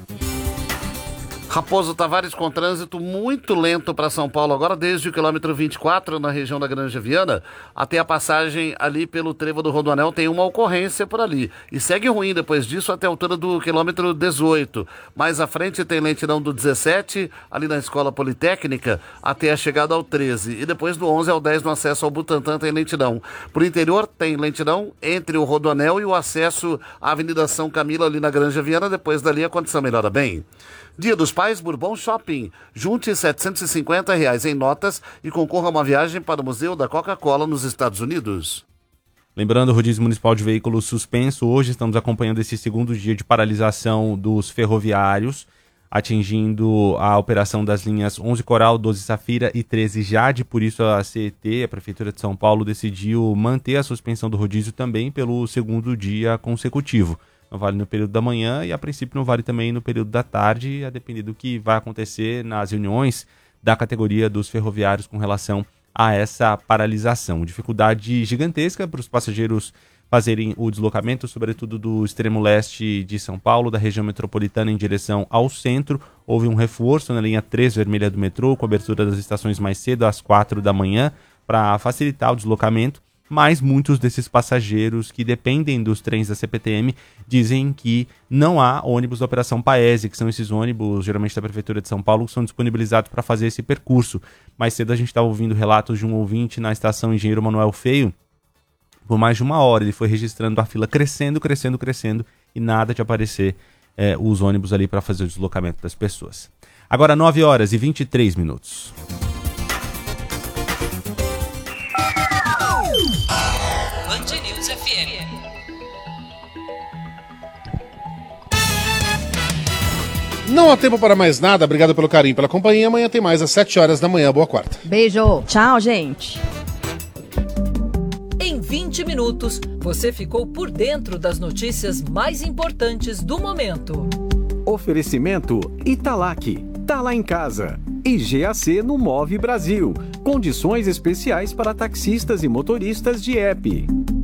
Raposo Tavares com trânsito muito lento para São Paulo agora, desde o quilômetro 24, na região da Granja Viana, até a passagem ali pelo trevo do Rodoanel, tem uma ocorrência por ali. E segue ruim depois disso até a altura do quilômetro 18. Mais à frente tem lentidão do 17, ali na Escola Politécnica, até a chegada ao 13. E depois do 11 ao 10 no acesso ao Butantã tem lentidão. Por interior tem lentidão entre o Rodoanel e o acesso à Avenida São Camilo ali na Granja Viana. Depois dali a condição melhora bem. Dia dos Pais, Bourbon Shopping. Junte R$ 750 em notas e concorra a uma viagem para o Museu da Coca-Cola nos Estados Unidos. Lembrando, o rodízio municipal de veículos suspenso. Hoje estamos acompanhando esse segundo dia de paralisação dos ferroviários, atingindo a operação das linhas 11 Coral, 12 Safira e 13 Jade. Por isso a CET, a Prefeitura de São Paulo, decidiu manter a suspensão do rodízio também pelo segundo dia consecutivo. Não vale no período da manhã e, a princípio, não vale também no período da tarde, a depender do que vai acontecer nas reuniões da categoria dos ferroviários com relação a essa paralisação. Dificuldade gigantesca para os passageiros fazerem o deslocamento, sobretudo do extremo leste de São Paulo, da região metropolitana em direção ao centro. Houve um reforço na linha 3 vermelha do metrô, com abertura das estações mais cedo, às 4 da manhã, para facilitar o deslocamento. Mas muitos desses passageiros que dependem dos trens da CPTM dizem que não há ônibus da Operação Paese, que são esses ônibus, geralmente da Prefeitura de São Paulo, que são disponibilizados para fazer esse percurso. Mais cedo a gente estava ouvindo relatos de um ouvinte na estação Engenheiro Manuel Feio. Por mais de uma hora ele foi registrando a fila crescendo e nada de aparecer os ônibus ali para fazer o deslocamento das pessoas. Agora 9h23. Não há tempo para mais nada. Obrigado pelo carinho, pela companhia. Amanhã tem mais às 7 horas da manhã. Boa quarta. Beijo. Tchau, gente. Em 20 minutos, você ficou por dentro das notícias mais importantes do momento. Oferecimento Italac. Tá lá em casa. E GAC no Move Brasil. Condições especiais para taxistas e motoristas de app.